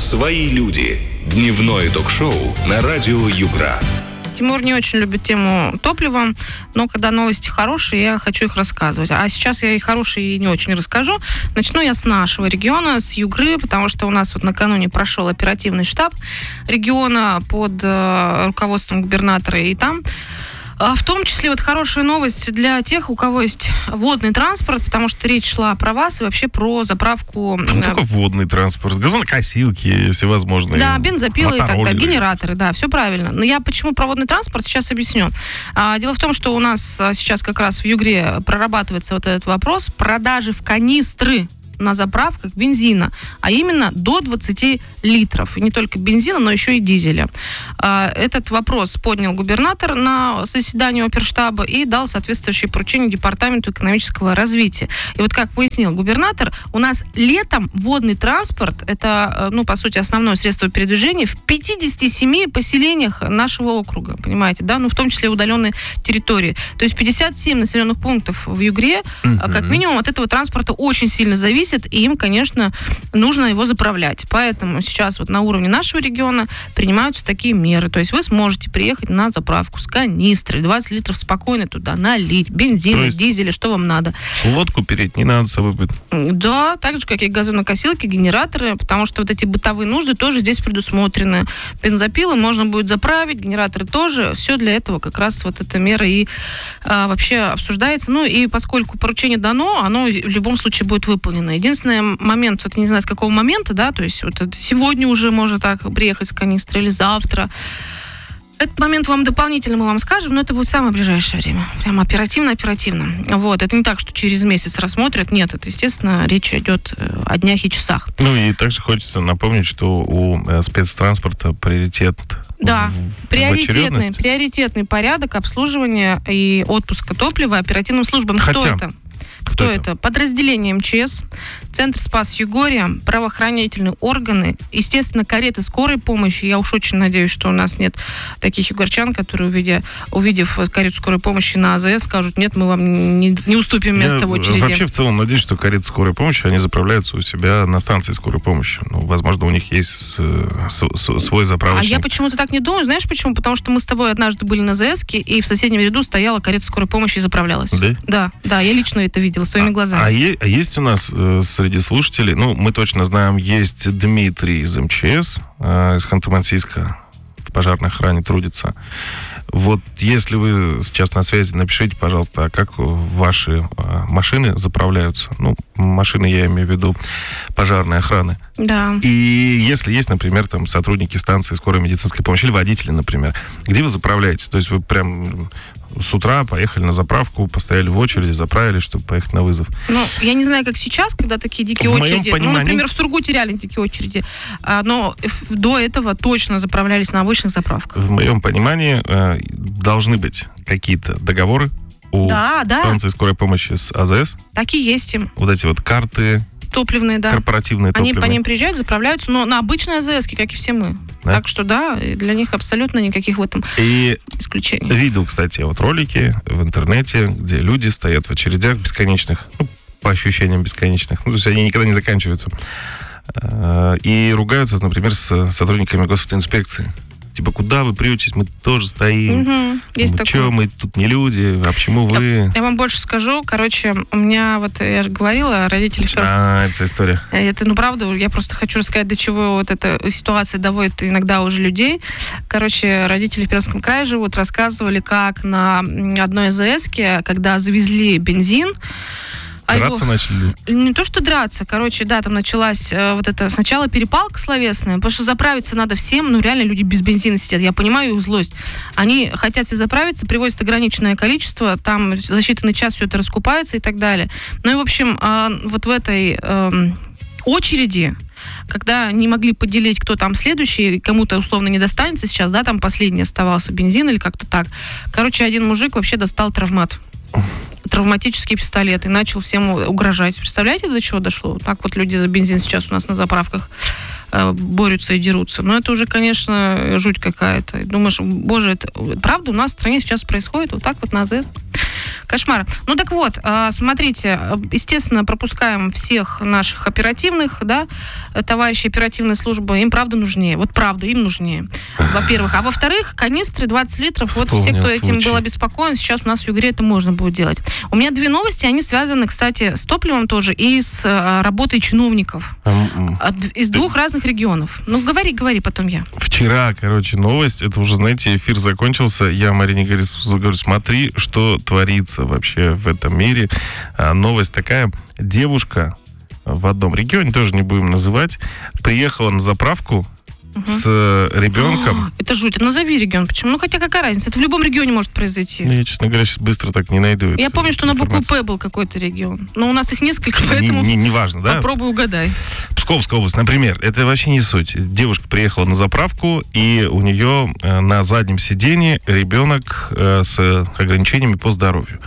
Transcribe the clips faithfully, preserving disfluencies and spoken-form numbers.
«Свои люди». Дневное ток-шоу на радио Югра. Тимур не очень любит тему топлива, но когда новости хорошие, я хочу их рассказывать. А сейчас я и хорошие и не очень расскажу. Начну я с нашего региона, с Югры, потому что у нас вот накануне прошел оперативный штаб региона под э, руководством губернатора, и там в том числе вот хорошая новость для тех, у кого есть водный транспорт, потому что речь шла про вас и вообще про заправку. Ну, только водный транспорт, газонокосилки всевозможные. Да, бензопилы и так далее, мотороллеры. генераторы, да, все правильно. Но я почему про водный транспорт сейчас объясню. А, дело в том, что у нас сейчас как раз в Югре прорабатывается вот этот вопрос продажи в канистры на заправках бензина, а именно до двадцати литров. И не только бензина, но еще и дизеля. Этот вопрос поднял губернатор на заседании оперштаба и дал соответствующее поручение Департаменту экономического развития. И вот как пояснил губернатор, у нас летом водный транспорт, это, ну, по сути, основное средство передвижения в пятидесяти семи поселениях нашего округа, понимаете, да, ну, в том числе удаленные территории. То есть пятьдесят семь населенных пунктов в Югре, uh-huh. как минимум, от этого транспорта очень сильно зависит, и им, конечно, нужно его заправлять. Поэтому сейчас вот на уровне нашего региона принимаются такие меры. То есть вы сможете приехать на заправку с канистрой, двадцать литров спокойно туда налить, бензина, есть дизеля, что вам надо. Лодку переть не надо с собой быть. Да, так же, как и газонокосилки, генераторы, потому что вот эти бытовые нужды тоже здесь предусмотрены. Бензопилы можно будет заправить, генераторы тоже. Все для этого как раз вот эта мера и а, вообще обсуждается. Ну и поскольку поручение дано, оно в любом случае будет выполнено. Единственный момент, вот я не знаю, с какого момента, да, то есть вот это сегодня уже можно так приехать с канистры или завтра. Этот момент вам дополнительно мы вам скажем, но это будет в самое ближайшее время. Прямо оперативно-оперативно. Вот. Это не так, что через месяц рассмотрят. Нет, это, естественно, речь идет о днях и часах. Ну и также хочется напомнить, что у спецтранспорта приоритет. Да, в, приоритетный, в приоритетный порядок обслуживания и отпуска топлива оперативным службам. Хотя... Кто это? Кто, Кто это? это? Подразделение МЧС, Центр Спас-Югорья, правоохранительные органы, естественно, кареты скорой помощи. Я уж очень надеюсь, что у нас нет таких югорчан, которые, увидя, увидев карету скорой помощи на АЗС, скажут, нет, мы вам не, не уступим место Я в очереди. Вообще, в целом, надеюсь, что кареты скорой помощи, они заправляются у себя на станции скорой помощи. Ну, возможно, у них есть с, с, свой заправочный. А я почему-то так не думаю. Знаешь почему? Потому что мы с тобой однажды были на ЗСке, и в соседнем ряду стояла карета скорой помощи и заправлялась. Да? Да, да, я лично это видела своими а, глазами. А, е- а есть у нас э, среди слушателей, ну, мы точно знаем, есть Дмитрий из МЧС, э, из Ханты-Мансийска, в пожарной охране трудится. Вот если вы сейчас на связи, напишите, пожалуйста, а как ваши э, машины заправляются? Ну, машины, я имею в виду пожарной охраны. Да. И если есть, например, там сотрудники станции скорой медицинской помощи или водители, например, где вы заправляетесь? То есть вы прям с утра поехали на заправку, постояли в очереди, заправили, чтобы поехать на вызов. Ну, я не знаю, как сейчас, когда такие дикие в очереди. Понимании... Ну, например, в Сургуте реально дикие очереди. А, но до этого точно заправлялись на обычных заправках. В моем понимании э, должны быть какие-то договоры у да, да. станции скорой помощи с АЗС. Так и есть им. Вот эти вот карты. Топливные, да. Корпоративные Они топливные. по ним приезжают, заправляются, но на обычные АЗСки, как и все мы. Да? Так что, да, для них абсолютно никаких в этом и исключений. Видел, кстати, вот ролики в интернете, где люди стоят в очередях бесконечных, ну, по ощущениям бесконечных, ну, то есть они никогда не заканчиваются, и ругаются, например, с сотрудниками госинспекции. Типа, куда вы претесь, мы тоже стоим. Угу, есть мы, такое. Че, мы тут не люди, а почему вы... Я, я вам больше скажу. Короче, у меня, вот я же говорила, родители... А, это история. Это, ну, правда, я просто хочу рассказать, до чего вот эта ситуация доводит иногда уже людей. Короче, родители в Пермском крае живут, рассказывали, как на одной АЗСке, когда завезли бензин, Драться его... начали? Не то, что драться. Короче, да, там началась э, вот это... Сначала перепалка словесная, потому что заправиться надо всем. Ну, реально, люди без бензина сидят. Я понимаю их злость. Они хотят все заправиться, привозят ограниченное количество, там за считанный час все это раскупается и так далее. Ну и, в общем, э, вот в этой э, очереди, когда не могли поделить, кто там следующий, кому-то условно не достанется сейчас, да, там последний оставался бензин или как-то так. Короче, один мужик вообще достал травмат. Травматический пистолет и начал всем угрожать. Представляете, до чего дошло? Так вот люди за бензин сейчас у нас на заправках э, борются и дерутся. Но это уже, конечно, жуть какая-то. Думаешь, боже, это правда у нас в стране сейчас происходит вот так вот на АЗС? Кошмар. Ну так вот, э, смотрите, естественно, пропускаем всех наших оперативных, да, товарищей оперативной службы, им правда нужнее. Вот правда, им нужнее. Во-первых. А во-вторых, канистры двадцать литров. Вот все, кто этим случай. был обеспокоен, сейчас у нас в Югре это можно будет делать. У меня две новости, они связаны, кстати, с топливом тоже и с а, работой чиновников. От, из двух разных регионов. Ну, говори, говори, потом я. Вчера, короче, новость, это уже, знаете, эфир закончился, я Марине говорю, говорю, смотри, что творится вообще в этом мире. А, новость такая, девушка в одном регионе, тоже не будем называть, приехала на заправку угу. с ребенком. О, это жуть. Назови регион. Почему? Ну, хотя какая разница? Это в любом регионе может произойти. Я, честно говоря, сейчас быстро так не найду. Я помню, что на букву П был какой-то регион. Но у нас их несколько, поэтому не, не, не важно, да? Попробуй угадай. Псковская область, например. Это вообще не суть. Девушка приехала на заправку, и у нее э, на заднем сидении ребенок э, с ограничениями по здоровью.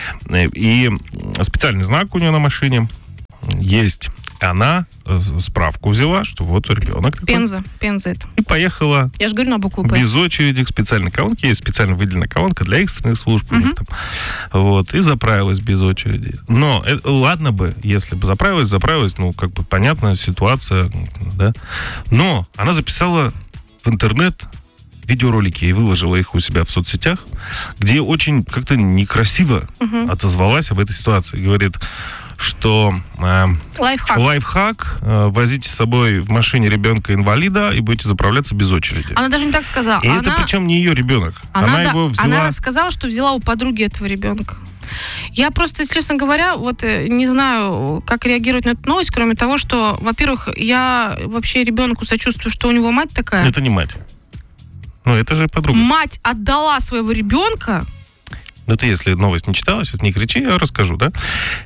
И специальный знак у нее на машине есть. Она справку взяла, что вот ребенок такой. Пенза, Пенза это. И поехала. Я же говорю на букву П. Без очереди к специальной колонке. Есть специально выделенная колонка для экстренных служб у uh-huh. них там. Вот. И заправилась без очереди. Но э, ладно бы, если бы заправилась, заправилась, ну, как бы понятная ситуация, да. Но она записала в интернет видеоролики и выложила их у себя в соцсетях, где очень как-то некрасиво uh-huh. отозвалась об этой ситуации. Говорит, что э, лайфхак, лайфхак э, возите с собой в машине ребенка-инвалида и будете заправляться без очереди. Она даже не так сказала. И она... это причем не ее ребенок. Она, она да, его взяла... Она рассказала, что взяла у подруги этого ребенка. Я просто, если честно говоря, вот не знаю, как реагировать на эту новость, кроме того, что, во-первых, я вообще ребенку сочувствую, что у него мать такая. Это не мать. Ну, это же подруга. Мать отдала своего ребенка. Ну, ты если новость не читала, сейчас не кричи, я расскажу, да?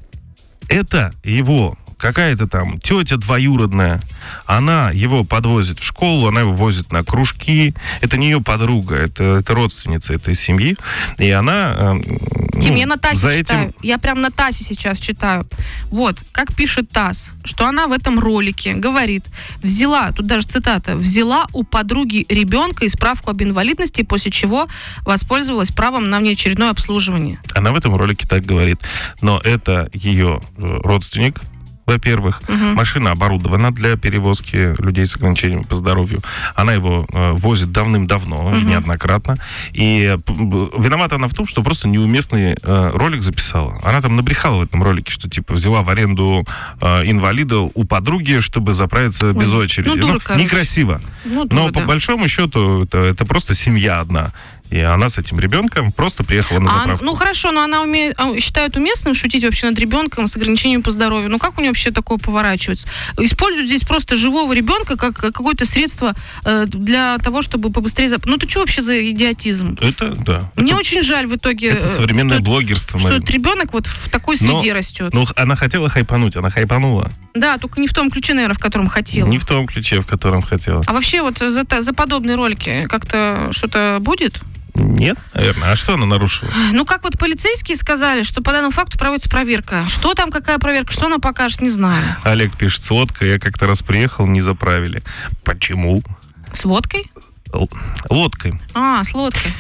Это его какая-то там тетя двоюродная, она его подвозит в школу, она его возит на кружки. Это не ее подруга, это, это родственница этой семьи. И она... Тим, ну, я на ТАССе за читаю. этим... Я прям на ТАССе сейчас читаю. Вот, как пишет ТАСС, что она в этом ролике говорит, взяла, тут даже цитата, взяла у подруги ребенка и справку об инвалидности, после чего воспользовалась правом на внеочередное обслуживание. Она в этом ролике так говорит. Но это ее родственник, во-первых. Угу. Машина оборудована для перевозки людей с ограничениями по здоровью. Она его э, возит давным-давно, угу. и неоднократно. И э, виновата она в том, что просто неуместный э, ролик записала. Она там набрехала в этом ролике, что типа взяла в аренду э, инвалида у подруги, чтобы заправиться Ой. без очереди. Ну, дура, ну, некрасиво. Ну, дура, Но да. по большому счету это, это просто семья одна. И она с этим ребенком просто приехала на заправку. А, ну хорошо, но она умеет, считает уместным шутить вообще над ребенком с ограничением по здоровью. Ну как у нее вообще такое поворачивается? Используют здесь просто живого ребенка как какое-то средство э, для того, чтобы побыстрее... Зап... Ну это что вообще за идиотизм? Это, да. Мне это, очень жаль в итоге... Это современное что, блогерство, Марина. Что ребенок вот в такой среде но, растет. Ну она хотела хайпануть, она хайпанула. Да, только не в том ключе, наверное, в котором хотела. Не в том ключе, в котором хотела. А вообще вот за, за подобные ролики как-то что-то будет? Нет, наверное. А что она нарушила? Ну, как вот полицейские сказали, что по данному факту проводится проверка. Что там, какая проверка, что она покажет, не знаю. Олег пишет, с водкой я как-то раз приехал, не заправили. Почему? С водкой? Л- лодкой. А, с лодкой.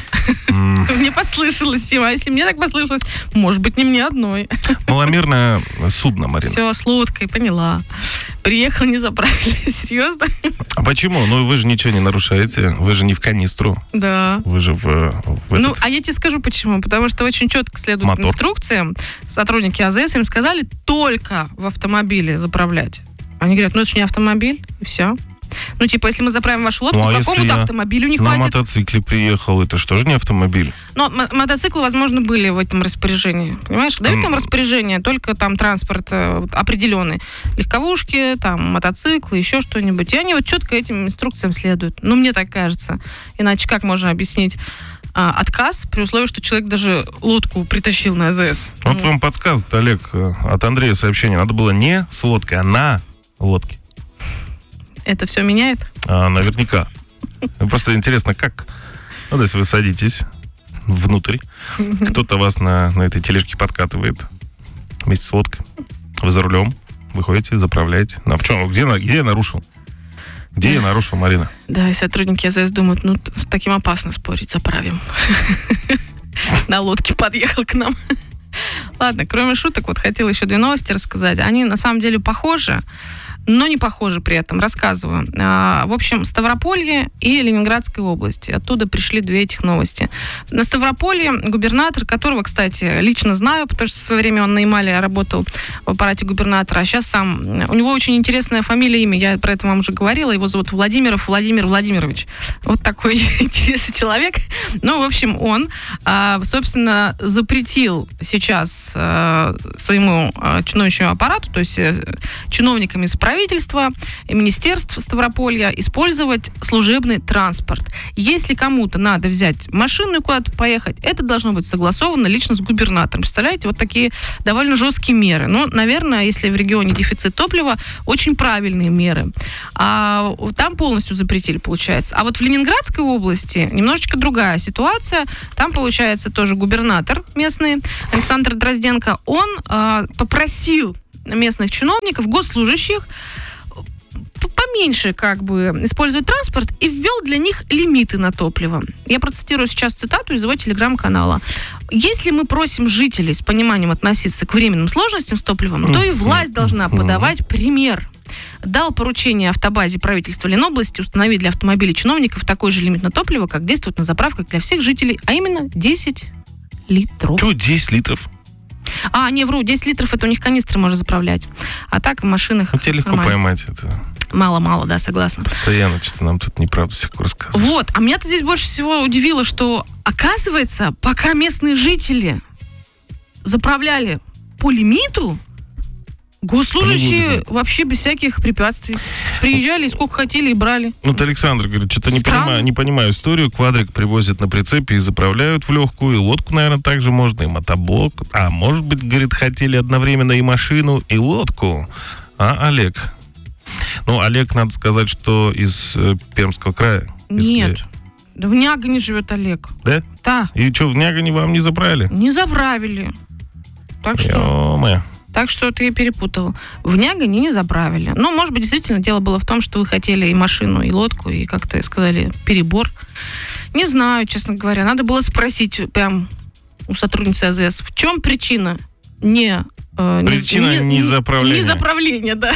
Мне послышалось, Тима. А если мне так послышалось, может быть, не мне одной. Маломерное судно, Марина. Все, с лодкой, поняла. Приехал, не заправили. Серьезно? А почему? Ну, вы же ничего не нарушаете. Вы же не в канистру. Да. Вы же в, в Ну, этот... а я тебе скажу почему. Потому что очень четко следуют Мотор. инструкциям. Сотрудники АЗС им сказали только в автомобиле заправлять. Они говорят, ну это же не автомобиль, и все. Ну, типа, если мы заправим вашу лодку, ну, а какому-то автомобилю не на хватит. На мотоцикле приехал, это что же не автомобиль? Но м- мотоциклы, возможно, были в этом распоряжении. Понимаешь? Дают там распоряжение, только там транспорт э, определенный. Легковушки, там, мотоциклы, еще что-нибудь. И они вот четко этим инструкциям следуют. Ну, мне так кажется. Иначе как можно объяснить а, отказ при условии, что человек даже лодку притащил на АЗС? Вот ну. вам подсказывает, Олег, от Андрея сообщение. Надо было не с лодкой, а на лодке. Это все меняет? А, наверняка. Просто интересно, как? Ну, то есть вы садитесь внутрь, кто-то вас на, на этой тележке подкатывает вместе с лодкой. Вы за рулем, выходите, заправляете. Ну, а в чем? Где, где я нарушил? Где я нарушил, Марина? Да, и сотрудники АЗС думают, ну, с таким опасно спорить, заправим. На лодке подъехал к нам. Ладно, кроме шуток, вот хотела еще две новости рассказать. Они на самом деле похожи, но не похожи при этом. Рассказываю. А, в общем, Ставрополье и Ленинградской области. Оттуда пришли две этих новости. На Ставрополье губернатор, которого, кстати, лично знаю, потому что в свое время он на Ямале работал в аппарате губернатора, а сейчас сам... У него очень интересная фамилия, имя, я про это вам уже говорила. Его зовут Владимиров Владимир Владимирович. Вот такой интересный человек. Ну, в общем, он, собственно, запретил сейчас своему чиновничьему аппарату, то есть чиновникам из правительства и министерств Ставрополья использовать служебный транспорт. Если кому-то надо взять машину и куда-то поехать, это должно быть согласовано лично с губернатором. Представляете, вот такие довольно жесткие меры. Ну, наверное, если в регионе дефицит топлива, очень правильные меры. А там полностью запретили, получается. А вот в Ленинградской области немножечко другая ситуация. Там, получается, тоже губернатор местный, Александр Дрозденко, он э, попросил местных чиновников, госслужащих поменьше как бы использовать транспорт и ввел для них лимиты на топливо. Я процитирую сейчас цитату из его телеграм-канала. Если мы просим жителей с пониманием относиться к временным сложностям с топливом, то и власть должна подавать пример. Дал поручение автобазе правительства Ленобласти установить для автомобилей чиновников такой же лимит на топливо, как действует на заправках для всех жителей, а именно десять литров. Что десять литров? А, не, вру, десять литров, это у них канистры можно заправлять. А так в машинах... Ну, тебе легко нормально. поймать это. Мало-мало, да, согласна. Постоянно что-то нам тут неправду всякую рассказывают. Вот, а меня-то здесь больше всего удивило, что, оказывается, пока местные жители заправляли по лимиту, госслужащие вообще без всяких препятствий приезжали и сколько хотели и брали. Вот Александр говорит, что-то не Странно. понимаю, не понимаю историю. Квадрик привозят на прицепе и заправляют в легкую. И лодку, наверное, также можно, и мотоблок. А может быть, говорит, хотели одновременно и машину, и лодку. А, Олег? Ну, Олег, надо сказать, что из э, Пермского края. Если... Нет. Да в Нягане живет Олег. Да? Да. И что, в Нягане вам не заправили? Не заправили. Так что... Ё-моё. Так что ты перепутал. В Нягане не заправили. Но, может быть, действительно, дело было в том, что вы хотели и машину, и лодку, и, как-то сказали, перебор. Не знаю, честно говоря. Надо было спросить прям у сотрудницы АЗС, в чем причина не... Э, Причина не, незаправления. Незаправления, да.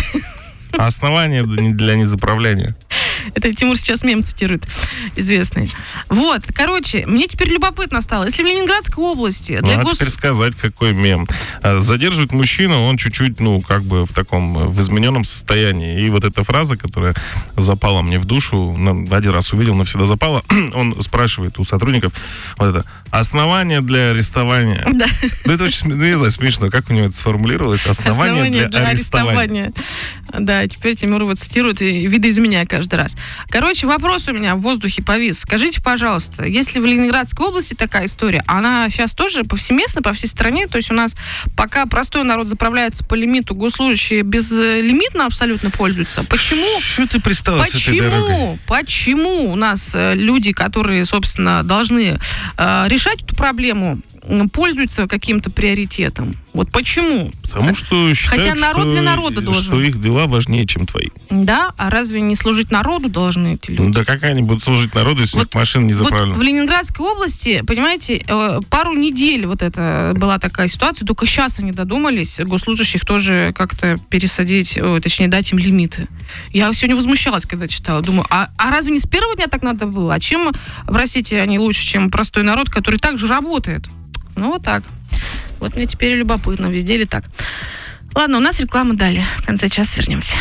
А основание для незаправления? Это Тимур сейчас мем цитирует, известный. Вот, короче, мне теперь любопытно стало. Если в Ленинградской области... Для ну, а гос... теперь сказать, какой мем. Задерживает мужчину, он чуть-чуть, ну, как бы в таком, в измененном состоянии. И вот эта фраза, которая запала мне в душу, один раз увидел, навсегда запала, он спрашивает у сотрудников, вот это, основание для арестования. Да. Ну, это очень, ну, не знаю, смешно, как у него это сформулировалось. Основание, основание для, для арестования. арестования. Да, теперь Тимур его цитирует и видоизменяя каждый раз. Короче, вопрос у меня в воздухе повис. Скажите, пожалуйста, если в Ленинградской области такая история, она сейчас тоже повсеместно по всей стране, то есть у нас пока простой народ заправляется по лимиту, госслужащие безлимитно абсолютно пользуются. Почему? Что ты пристала с этой дорогой? Почему? Почему у нас э, люди, которые, собственно, должны э, решать эту проблему, пользуются каким-то приоритетом? Вот почему? Потому что считают, Хотя народ что, для народа должен. Что их дела важнее, чем твои. Да? А разве не служить народу должны эти люди? Ну да как они будут служить народу, если Вот, у них машина не заправлена? Вот в Ленинградской области, понимаете, пару недель вот это была такая ситуация, только сейчас они додумались госслужащих тоже как-то пересадить, точнее, дать им лимиты. Я сегодня возмущалась, когда читала. Думаю, а, а разве не с первого дня так надо было? А чем, простите, они лучше, чем простой народ, который также работает? Ну, вот так. Вот мне теперь любопытно, везде ли так. Ладно, у нас реклама далее. В конце часа вернемся.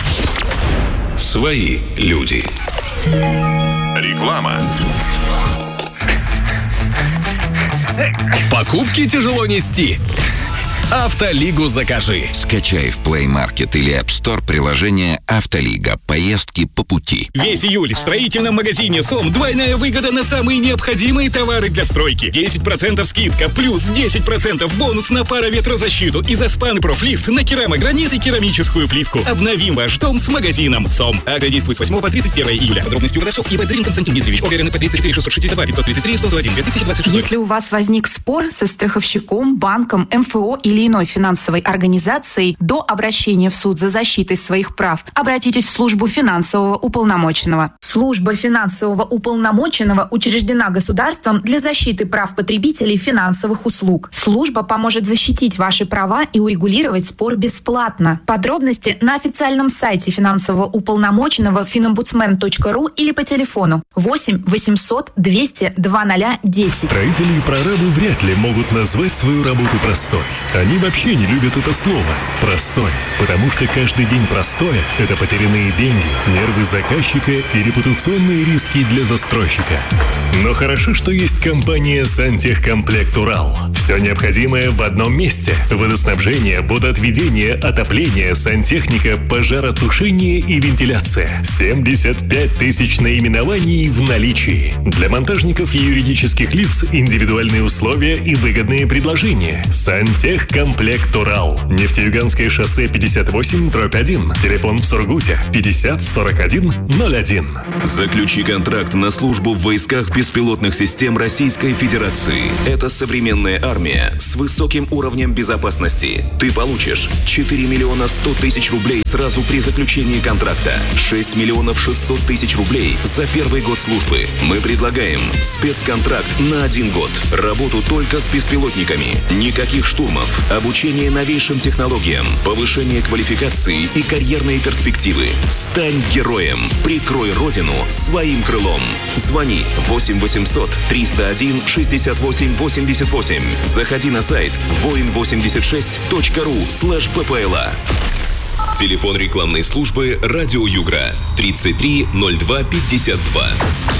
Свои люди. Реклама. Покупки тяжело нести. Автолигу закажи. Скачай в Play Market или App Store приложение «Автолига». Поездки по пути. Весь июль в строительном магазине СОМ двойная выгода на самые необходимые товары для стройки. десять процентов скидка, плюс десять процентов бонус на пароветрозащиту и Заспан Профлист на керамогранит и керамическую плитку. Обновим ваш дом с магазином СОМ. Акция действует с восьмого по тридцать первое июля. Подробности у продавцов и Дрин Константин Дмитриевич. ОГРН по тридцать четыре шестьсот шестьдесят два пятьсот тридцать три сто один две тысячи двадцать шесть. Если у вас возник спор со страховщиком, банком, эм эф о или иной финансовой организацией, до обращения в суд за защитой своих прав обратитесь в службу финансового уполномоченного. Служба финансового уполномоченного учреждена государством для защиты прав потребителей финансовых услуг. Служба поможет защитить ваши права и урегулировать спор бесплатно. Подробности на официальном сайте финансового уполномоченного финомбудсмен точка ру или по телефону восемь восемьсот двести два ноль десять. Строители и прорабы вряд ли могут назвать свою работу простой. Они вообще не любят это слово «простой», потому что каждый день простое – это потерянные деньги, нервы заказчика и репутационные риски для застройщика. Но хорошо, что есть компания «Сантехкомплект Урал». Все необходимое в одном месте. Водоснабжение, водоотведение, отопление, сантехника, пожаротушение и вентиляция. семьдесят пять тысяч наименований в наличии. Для монтажников и юридических лиц индивидуальные условия и выгодные предложения. «Сантехкомплект Урал». Нефтеюганское шоссе пятьдесят восемь дробь один. Телефон в Сургуте пятьдесят сорок один ноль один. Заключи контракт на службу в войсках беспилотных систем Российской Федерации. Это современная армия с высоким уровнем безопасности. Ты получишь четыре миллиона сто тысяч рублей сразу при заключении контракта, шесть миллионов шестьсот тысяч рублей за первый год службы. Мы предлагаем спецконтракт на один год. Работу только с беспилотниками. Никаких штурмов. Обучение новейшим технологиям. Повышение квалификации и карьерные перспективы. Стань героем. Прикрой родину своим крылом. Звони восемь восемьсот триста один шестьдесят восемь восемьдесят восемь. Заходи на сайт воин восемьдесят шесть точка ру слэш ППЛА. Телефон рекламной службы «Радио Югра» тридцать три ноль два пятьдесят два.